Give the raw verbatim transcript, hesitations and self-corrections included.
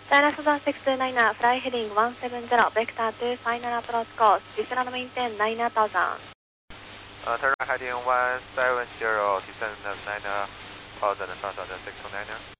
China Southern six two nine, fly heading one seven zero, vector two final approach course, descend and maintain nine thousand. Uh, turn right heading one seven zero, descend nine thousand, southern six two nine.